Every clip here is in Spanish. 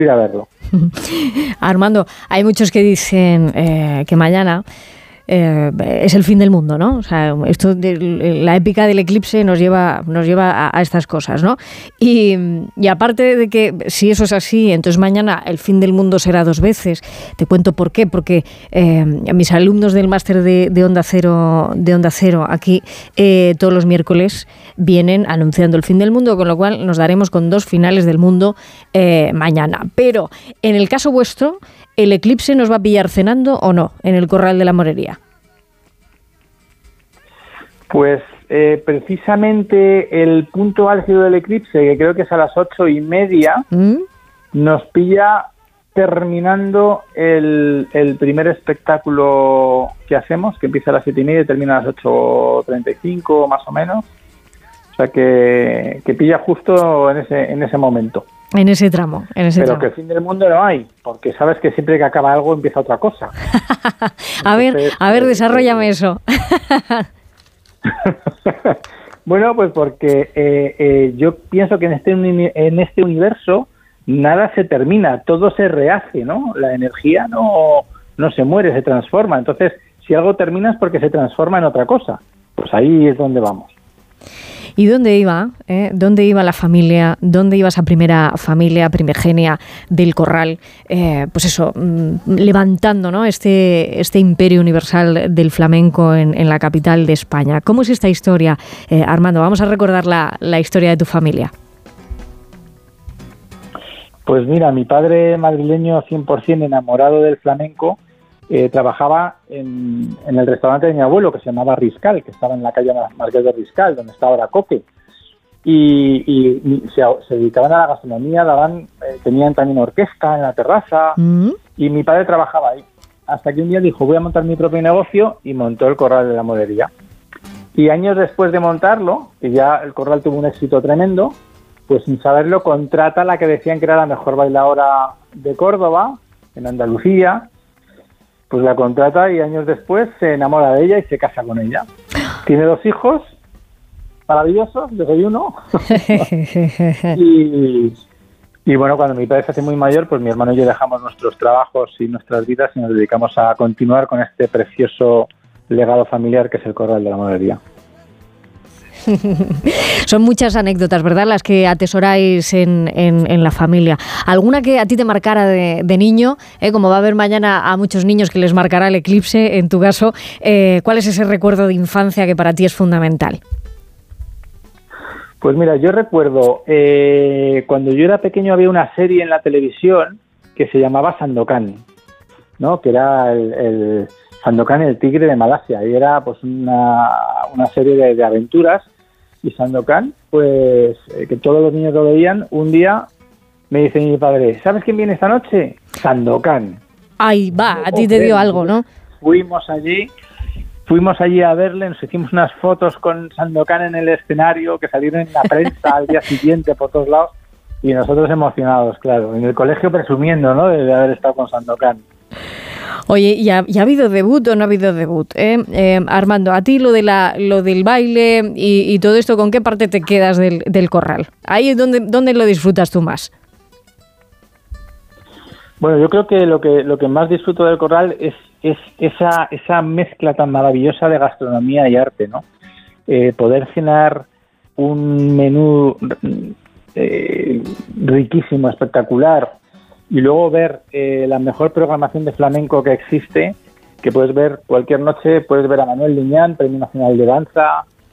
ir a verlo. Armando, hay muchos que dicen que mañana es el fin del mundo, ¿no? O sea, esto de la épica del eclipse nos lleva a estas cosas, ¿no? Y aparte de que si eso es así, entonces mañana el fin del mundo será 2 veces. Te cuento por qué, porque mis alumnos del máster de Onda Cero aquí todos los miércoles vienen anunciando el fin del mundo, con lo cual nos daremos con 2 finales del mundo mañana. Pero en el caso vuestro, ¿el eclipse nos va a pillar cenando o no en el Corral de la Morería? Pues precisamente el punto álgido del eclipse, que creo que es a las 8:30, nos pilla terminando el primer espectáculo que hacemos, que empieza a las 7:30 y termina a las 8:35 más o menos. O sea que pilla justo en ese momento. En ese tramo. Pero que el fin del mundo no hay, porque sabes que siempre que acaba algo empieza otra cosa. a ver, desarróllame eso. Bueno, pues porque yo pienso que en este universo nada se termina, todo se rehace, ¿no? La energía no se muere, se transforma. Entonces, si algo termina es porque se transforma en otra cosa. Pues ahí es donde vamos. ¿Y dónde iba? ¿Dónde iba la familia? ¿Dónde iba esa primera familia primigenia del Corral? Pues eso, levantando, ¿no? este imperio universal del flamenco en la capital de España. ¿Cómo es esta historia, Armando? Vamos a recordar la historia de tu familia. Pues mira, mi padre madrileño 100% enamorado del flamenco, trabajaba en el restaurante de mi abuelo, que se llamaba Riscal, que estaba en la calle Marqués de Riscal, donde está ahora Coque. Y se dedicaban a la gastronomía, tenían también orquesta en la terraza, y mi padre trabajaba ahí. Hasta que un día dijo, voy a montar mi propio negocio, y montó el Corral de la Morería. Y años después de montarlo, que ya el Corral tuvo un éxito tremendo, pues sin saberlo contrata a la que decían que era la mejor bailadora de Córdoba, en Andalucía. Pues la contrata y años después se enamora de ella y se casa con ella. Tiene 2 hijos maravillosos, yo soy uno. y bueno, cuando mi padre se hace muy mayor, pues mi hermano y yo dejamos nuestros trabajos y nuestras vidas y nos dedicamos a continuar con este precioso legado familiar que es el Corral de la Morería. Son muchas anécdotas, ¿verdad?, las que atesoráis en la familia. ¿Alguna que a ti te marcara de niño? Como va a haber mañana a muchos niños que les marcará el eclipse, en tu caso, ¿cuál es ese recuerdo de infancia que para ti es fundamental? Pues mira, yo recuerdo cuando yo era pequeño había una serie en la televisión que se llamaba Sandokan, ¿no? Que era el Sandokan, el tigre de Malasia, y era pues una serie de aventuras. Y Sandokan, pues que todos los niños lo veían. Un día me dice mi padre, ¿sabes quién viene esta noche? Sandokan. Ahí va, a ti te dio algo, ¿no? Fuimos allí a verle, nos hicimos unas fotos con Sandokan en el escenario que salieron en la prensa al día siguiente por todos lados, y nosotros emocionados, claro, en el colegio presumiendo, ¿no?, de haber estado con Sandokan. Oye, ¿y ha habido debut o no ha habido debut? Armando, a ti lo del baile y todo esto, ¿con qué parte te quedas del Corral? Ahí es donde lo disfrutas tú más. Bueno, yo creo que lo que más disfruto del Corral es esa mezcla tan maravillosa de gastronomía y arte, ¿no? Poder cenar un menú riquísimo, espectacular, y luego ver la mejor programación de flamenco que existe, que puedes ver cualquier noche, puedes ver a Manuel Liñán, Premio Nacional de Danza,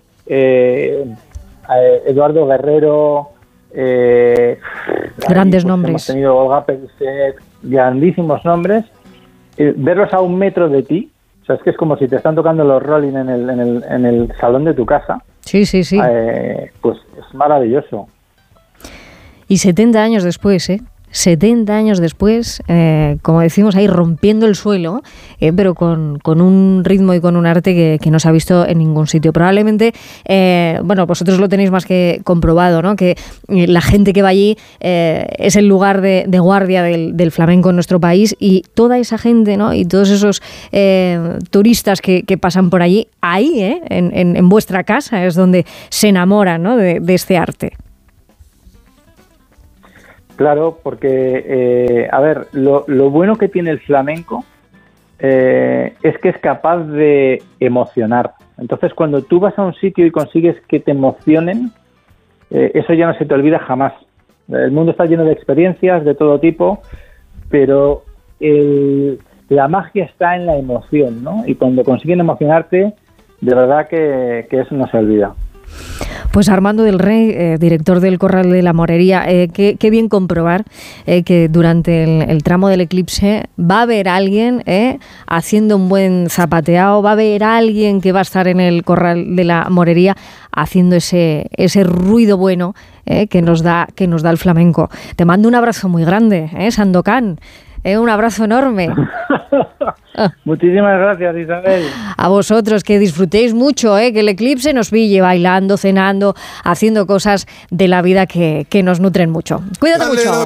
a Eduardo Guerrero, grandes nombres. Hemos tenido Olga Pericet, grandísimos nombres, verlos a 1 metro de ti, o sea, es que es como si te están tocando los Rolling en el salón de tu casa. Sí. Pues es maravilloso. Y 70 años después, 70 años después, como decimos ahí, rompiendo el suelo, pero con un ritmo y con un arte que no se ha visto en ningún sitio. Probablemente, vosotros lo tenéis más que comprobado, ¿no?, que la gente que va allí es el lugar de guardia del flamenco en nuestro país, y toda esa gente, ¿no?, y todos esos turistas que pasan por allí, ahí, en vuestra casa, es donde se enamoran, ¿no?, de este arte. Claro, porque, a ver, lo bueno que tiene el flamenco es que es capaz de emocionar. Entonces, cuando tú vas a un sitio y consigues que te emocionen, eso ya no se te olvida jamás. El mundo está lleno de experiencias de todo tipo, pero la magia está en la emoción, ¿no? Y cuando consiguen emocionarte, de verdad que eso no se olvida. Pues Armando del Rey, director del Corral de la Morería, qué bien comprobar que durante el tramo del eclipse va a haber alguien haciendo un buen zapateado, va a haber alguien que va a estar en el Corral de la Morería haciendo ese ruido bueno que nos da el flamenco. Te mando un abrazo muy grande, Sandokan. Un abrazo enorme. Muchísimas gracias, Isabel. A vosotros, que disfrutéis mucho, que el eclipse nos pille bailando, cenando, haciendo cosas de la vida que nos nutren mucho. Cuídate mucho.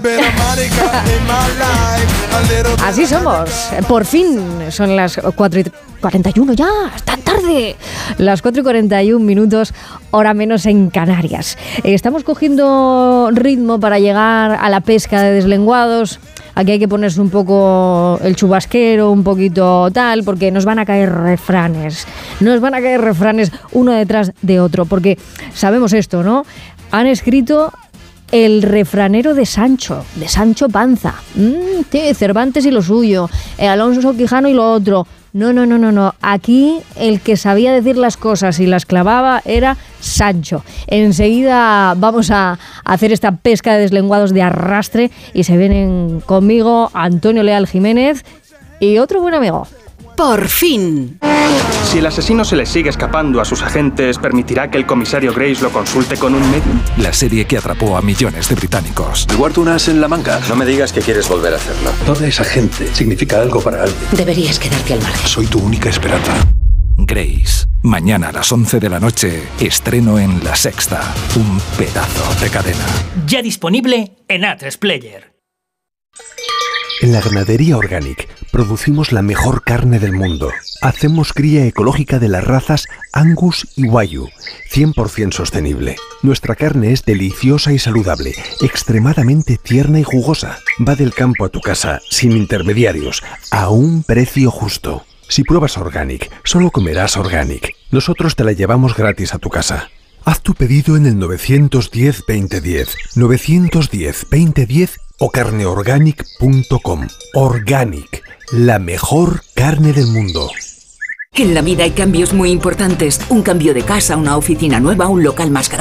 Así somos. Por fin son las 4:41 ya, es tan tarde. Las 4:41, hora menos en Canarias. Estamos cogiendo ritmo para llegar a la pesca de deslenguados. Aquí hay que ponerse un poco el chubasquero, un poquito tal, porque nos van a caer refranes. Nos van a caer refranes uno detrás de otro, porque sabemos esto, ¿no? Han escrito el refranero de Sancho Panza. Cervantes y lo suyo, Alonso Quijano y lo otro. No. Aquí el que sabía decir las cosas y las clavaba era Sancho. Enseguida vamos a hacer esta pesca de deslenguados de arrastre y se vienen conmigo Antonio Leal Jiménez y otro buen amigo. ¡Por fin! Si el asesino se le sigue escapando a sus agentes, ¿permitirá que el comisario Grace lo consulte con un medium? La serie que atrapó a millones de británicos. Guardo un as en la manga. No me digas que quieres volver a hacerlo. Toda esa gente significa algo para alguien. Deberías quedarte al margen. Soy tu única esperanza. Grace. Mañana a las 11 de la noche, estreno en La Sexta. Un pedazo de cadena. Ya disponible en A3 Player. En la ganadería Organic producimos la mejor carne del mundo. Hacemos cría ecológica de las razas Angus y Wagyu, 100% sostenible. Nuestra carne es deliciosa y saludable, extremadamente tierna y jugosa. Va del campo a tu casa, sin intermediarios, a un precio justo. Si pruebas Organic, solo comerás Organic. Nosotros te la llevamos gratis a tu casa. Haz tu pedido en el 910-2010, 910-2010 o carneorganic.com. Organic, la mejor carne del mundo. En la vida hay cambios muy importantes. Un cambio de casa, una oficina nueva, un local más grande.